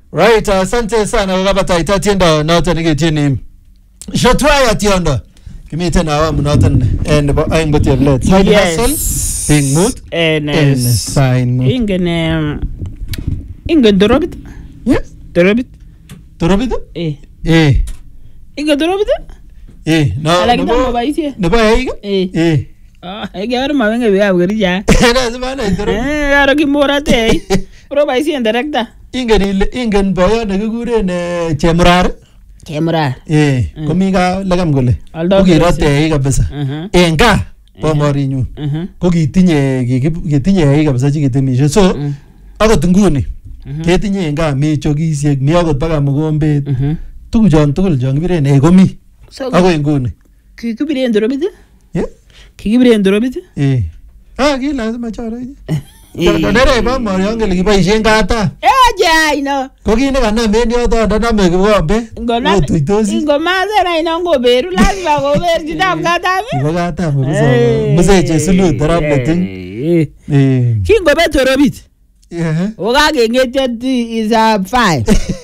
Right, asante sana wakapata itatienda noto nikitini. Shotwaya tiondo. Kimite na awamu noto nebo aing bote vlet. Side hustle. Being mood. And sign mood. Ingen dorobit. Yes. Dorobit. Dorobit? Ingen dorobit? No. Alakita mabaisye. Nebo eiga? Ege mawenge biya bgerija. Lazima dorobit. Aro kimorate. Pro baisye director. Ingen boyo nekikuren Chemurar. Chemurar. Komiga lagam kole. Kokirote ei kabisa. En gaa bo ngorinyun. Ko kitinye ei kabisa chikitemishe. So akot nguni ketinye en gaa mi chokisiek, mi akot baka mogombet. Tuguchon tugul chon kibiren ei komi. Akoi nguni. Kikibiren dorobit? Kikibiren dorobit? Ki lazima choro. Nere ba Marion kele kiboisien kata. Jai no. Ko kii nekanam en yoto ndaname kikombe. Ngomazera ina ngoberu lazima gober chitab kata. Kibo kata muse chesulut terapleting. Kingobet dorobit. Okakeng'et is 5.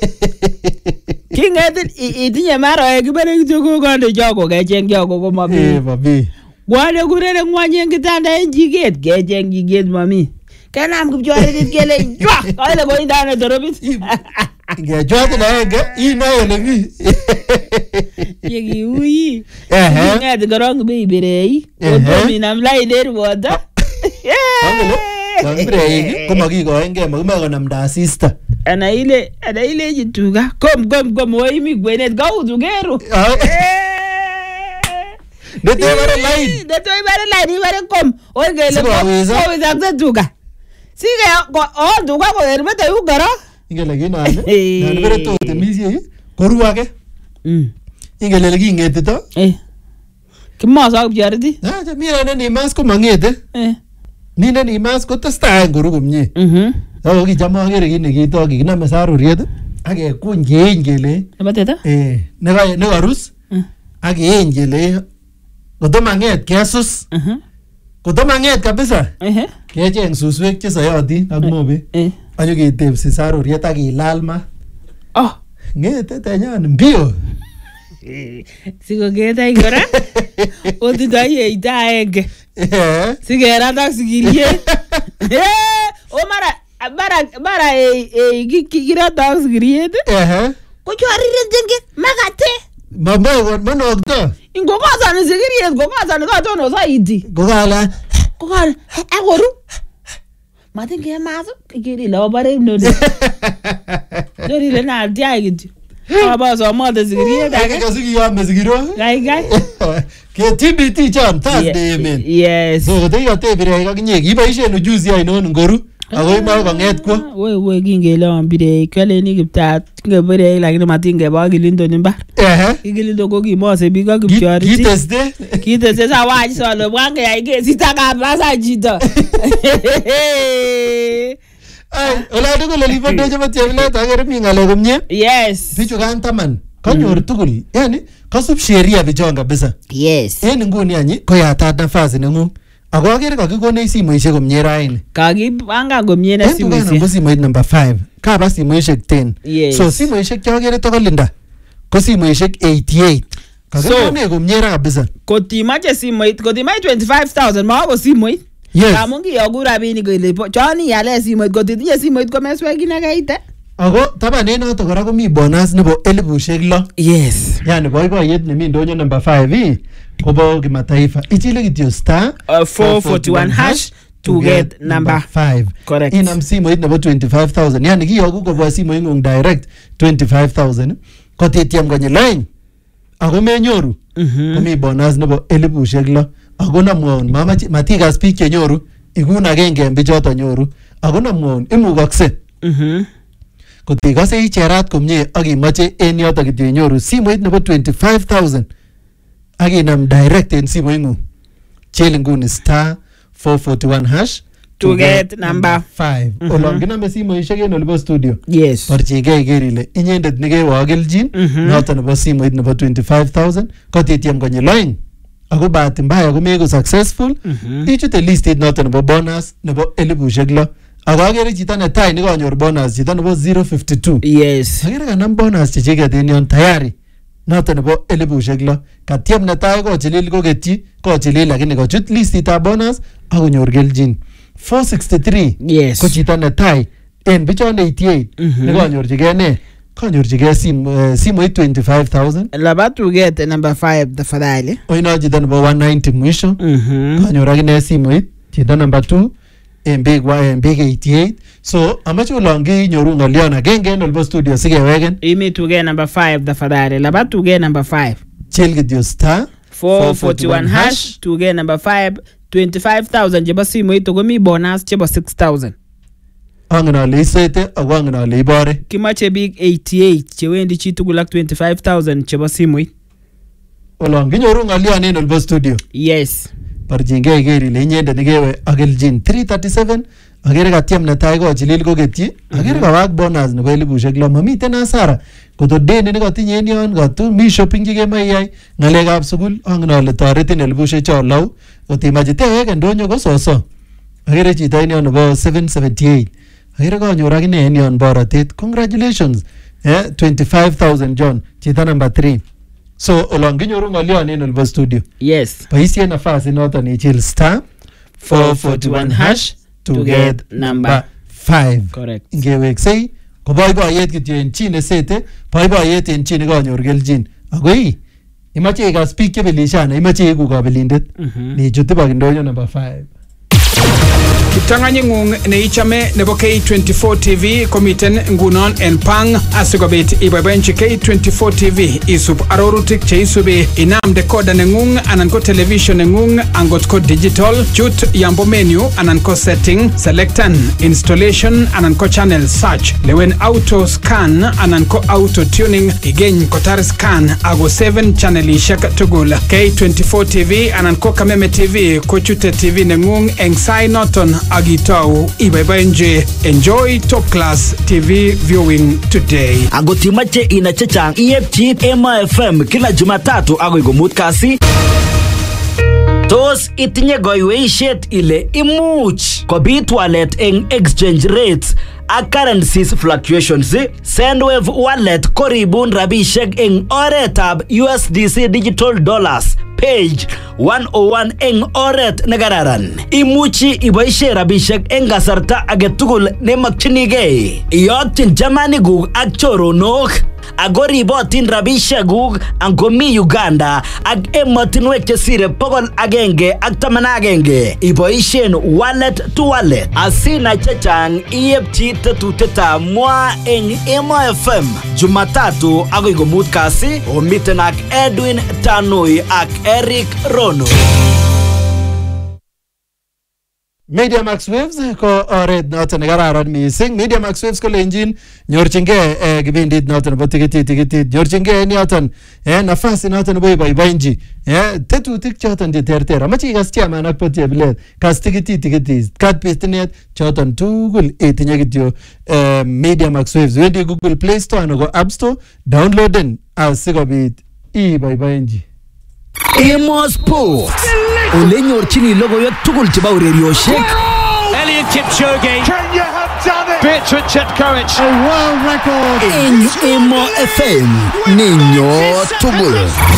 King'et itinye maroek kibere kityo kokonde choko kecheng choko komomi. Mami. Wale kurere ngwany en kitanda en chiket kecheng chiket mami. Kanam kipchoret kele jwa kale ko indane dorobit. Ngejwat na ege ina ele mi. Yegi uyi. Ng'et korong beibirei. Kotomi nam lainer woda. Birei komakikoenge makimakonamda asista. Ana ile jituga. Kom oimi kwenet kautu keru. Netoy bare line ibare kom. Oigele ko wizakte tuga. Sige tuga ko erbete yu garo. Ingele kinane. Nan bere to temisiye koru age. Ingele kingetito. Kimoso kipyoriti. Acha mira ne mas ko mangete. Ni ne mas ko testai koru komie. Ako kicham agere kit nekito kikiname saruriet ak kekuny keeny kele. Nebo teta? Nekarus. Ak keeny kele kotomanget kesus. Kotomanget kabisa. Kecheng suswek chesoyotin ak mobek. Anyo ketepsi saruriet ak kilal ma. Ngete tenyan mbio. Sikongete kora. Otindoi eita aenge. Sikerat ak sikiryet. Mara kirat ak sikiryet. Kochoriren jenge makate. Manokto. Ingokosani sikiryet kokosani katono saiti. Kokala akoru. Matinge maso kikiri la bare nodi. Dori le na dia gitu. Aba so mode sikiryet age. Kasikiyame sikiro. Gai. Ke TBT chan Thursday men. Yes. So kote birei kakinye kiboisien ujuzi ainon ngoru. Ako ima konget kwa. We kingele ambire kweleni kiptat ngebire lakini matinge ba kilindo nimba. Kilindo ko kimose bika kipchori. Kiteste sawaji solo bwange yaike sitaka basa jito. Ai, ola duko le lipondo chama tiamile tagere mi ngale komnye. Yes. Bichu kan taman. Kanyor tugul. Yani kasup sheria bichon kabisa. Yes. En nguni anyi ko yatat nafasi nengung. Ako agere kakikonech simoishek komie raini. Kakipanga komie na simoishek. Ko simoit number 5. Kaba simoishek 10. Yes. So simoishek chokere tokolinda. Ko simoishek 88. Kakikonech komie kabisa. Kotimache simoit, kotimache 25,000 mako simoit. Yes. Kamun kiyoku rabinik kole choni iale simoit kotitinye simoit komeswek kit nekeite. Ako taban en noto kora komi bonus nebo 6,000. Yes. Yani boiboiyet nemi ndonyo number 5 kobo kimataifa. Ichile kityo star 441 hash to get number 5. Correct. Inam simoit nebo 25,000. Yani kiyoku kobwa simoit ngung direct 25,000. Kotitiam konye line. Ako menyoru. Komi bonus nebo 6,000. Ako namwaun matikas biik chenyoru ikun agenge en bichoto nyoru. Ako namwaun imukokse. Kotikase icherat komie ak imache en yoto kityo inyoru simoit nebo 25,000 ak inam direct en simoingung. Chil nguni star 441 hash to get number 5. Olon kiname simoishek en olipo studio. Yes. Porchigei iker ile inyendet nekewo keljin noto nebo simoit nebo 25,000 kotitiam konye line. Ako bahati mbaya komeko successful. Ichute listit noto nebo bonus nebo 6,000 Agagere chito netai nekanyor bonus chito nebo 052. Yes. Agere kanam bonus chechiket en yon tayari. Noto nebo 6,000. Katiem netai kochilil koketyi, kochilil lakini kochut listitab bonus akonyor keljin. 463. Yes. Ko chito netai en bichon 88 nekanyorchigei ne? Kanyorchigei simoit 25,000. Labatu get number 5 tafadhali. Oino chito nebo 190 mwisho. Kanyor akine simoit. Chito number 2 en big 88. So amache ulongi nyoru ngolion agenge en olbo studio sikewegen. Imitu get number 5 tafadhali. Labatu get number 5. Chil kityo star 441 hash to get number 5 25,000 chebo simoit komi bonus chebo 6,000. Angen ale isete ako angen ale ibore. Kimache big 88 chewendi chi tugul ak 25,000 chebo simoit. Olongi nyoru ngolion en olbo studio. Yes. Parjingei geri le nyende ngewe ageljin 337. Agere katiem netai kochilil koketyi. Agere kawak bonus nebo 6,000. Mamiten hasara. Koto deni nekotinye en yon, koto mi shopping chekemache iyai, ngalekab sukul, angen ale toretin 6,000 chon lau. Kotimache tewek ndonyo ko soso. Agere chito en yon nebo 778. Agere kanyor akine en yon borotet. Congratulations. 25,000 John. Chito number 3. So olongi nyoru ngolion en olbo studio. Yes. Boisien nafasi noton ichil star 441 hash to get number 5. Correct. Ingeweksei ko boiboiyet kityo en chi nesete, boiboiyet en chi nekanyor keljin. Akoi imache ikas biik chebelishana, imache iku kabelindet. Nichut iba ndonyo number 5. Kiptanganyingung neichame nebo K24 TV komiten ngunon en pang asikobit iboiboenchi K24 TV isub arorutik cheisubi inam decoder nengung anan ko television nengung angot ko digital chut yambo menu anan ko setting selectan installation anan ko channel search lewen auto scan anan ko auto tuning igeny kotar scan ago 7 channelishek tugul K24 TV anan ko Kameme TV ko chute TV nengung eng sai noton agitau iboiboenchi. Enjoy top class TV viewing today. Agotimache ina chechang iepchi Ema FM kila Jumatatu agoi komut kasi. Tos itinye goiweishet ile imuch kobit walet eng exchange rates ak currencies fluctuations. Sendwave wallet koribun rabishek eng oretab USDC digital dollars page 101 eng oret negararan. Imuchi iboishe rabishek eng kasarta agetugul nemakchinigei. Iyokchin chamanikuk ak choronok. Ako ribotin rabishek guk angomi Uganda ak emotinwek chesire 111. Iboishen wallet to wallet. Asina chechang iepchi tetuteta mwa eng Emo FM Jumatatu agoi komut kasi. Omiten ak Edwin Tanui ak Eric Rono. Media Max Waves ko oret noton nekararan mising. Media Max Waves ko lenjin nyorchingei kibindit noton nebo tikitit nyorchingei yoton nafasi noton nebo iboiboenchi tetutik choton cheterter. Amache ikas chairman ak potiebilet kas tikitit kat pestinet choton tugul itinye kityo Media Max Waves. Wendi Google Play Store anan ko App Store, downloaden asikobit iboiboenchi. Emo Sports. Ole nyorchini logoiwek tugul chebo urerioshek. Elliot Kipchoge. Can you have done it? Bertrand Chetkovic. A world record. En Emo FM. Ninyo tugul.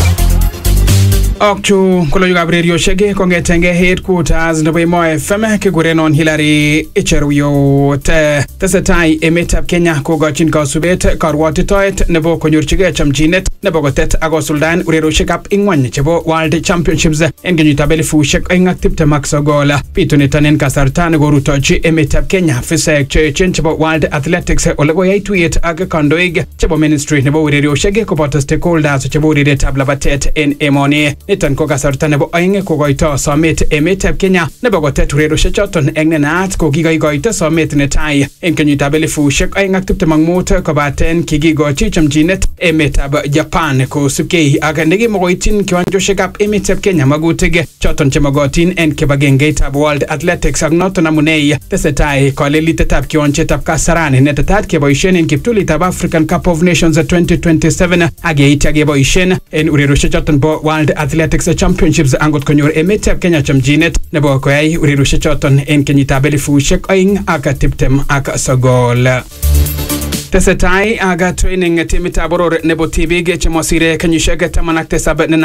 Okchu koloyugab urerioshek kongetenge headquarters nebo Emo FM kigurenon Hillary Icheruyot. Tesetai emetab Kenya kokochin kasubet karwotitoet nebo konyorchigei chamchinet nebo kotet akosuldaen urerioshekab ingwany chebo World Championships en kenyitab 2029. Pituniton en kasarta nekorutochi emetab Kenya fisaek cheechen chebo World Athletics ole koyai tuyet ak kandoik chebo ministry nebo urerioshek koboto stakeholders chebo urerietab labatet en emoni. Niton ko kasarta nebo oeng kokoito somet emetab Kenya nebo kotet urerioshek choton eng nenaat ko kikoikoito somet netai en kenyitab 2025 kobaten kikikochi chamchinet emetab Japan kosubkei ak nekimokoityin kiwanjoshekab emetab Kenya magutik choton chemogotin en kibagengeitab World Athletics ak noton amunei tesetai kolelitetab kiwanjetab Kasarani netetat keboishen en kiptulitab African Cup of Nations 2027 ak yeitya keboishen en urerioshek choton bo World Athletics Athletics Championships angot konyor emetab Kenya chamchinet nebo koyai urerioshek choton en kenyitab 2029. Tesetai aga training timitab boror nebo tibik chemosire kenyisiek 17